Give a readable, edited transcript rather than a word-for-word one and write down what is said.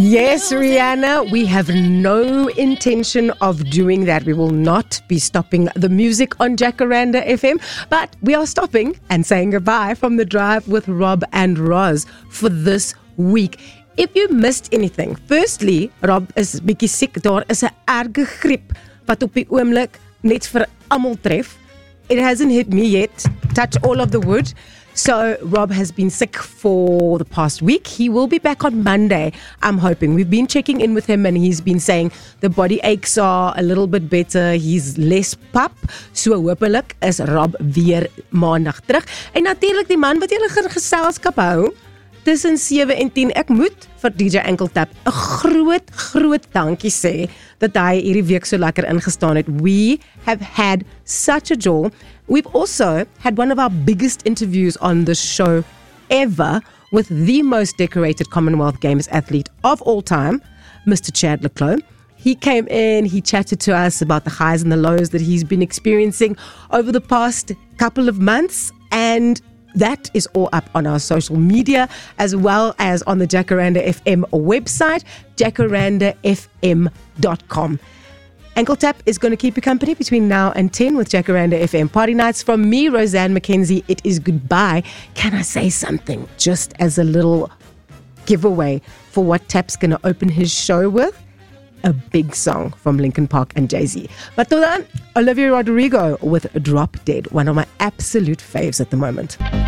Yes, Rihanna, we have no intention of doing that. We will not be stopping the music on Jacaranda FM, but we are stopping and saying goodbye from The Drive with Rob and Roz for this week. If you missed anything, firstly, Rob is bietjie siek. Daar is 'n erge griep wat op die oomblik net vir almal tref. It hasn't hit me yet. Touch all of the wood. So Rob has been sick for the past week. He will be back on Monday, I'm hoping. We've been checking in with him and he's been saying the body aches are a little bit better. He's less pap. So hopelik is Rob weer maandag terug. En natuurlik die man wat julle geselskap hou tussen 7 en 10. Ek moet vir DJ Enkeltap 'n groot dankie sê dat hy hierdie week so lekker ingestaan het. We have had such a joy. We've also had one of our biggest interviews on the show ever with the most decorated Commonwealth Games athlete of all time, Mr. Chad le Clos. He came in, he chatted to us about the highs and the lows that he's been experiencing over the past couple of months, and that is all up on our social media as well as on the Jacaranda FM website, jacarandafm.com. Enkeltap is going to keep you company between now and 10 with Jacaranda FM Party Nights. From me, Roseanne McKenzie, it is goodbye. Can I say something just as a little giveaway for what Tap's going to open his show with? A big song from Linkin Park and Jay-Z. But till then, Olivia Rodrigo with Drop Dead, one of my absolute faves at the moment.